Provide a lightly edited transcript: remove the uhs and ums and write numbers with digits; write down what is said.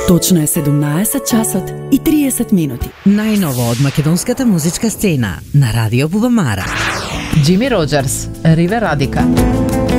Точно е 17 часот и 30 минути. Најново од македонската музичка сцена на Радио Бубамара. Джими Роџерс, Ривер Радика.